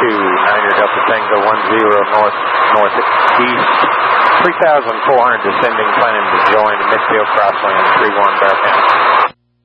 Niner Delta Tango 10 northeast. 3,400 descending, planning to join Midfield Crossland 31 Bearcat.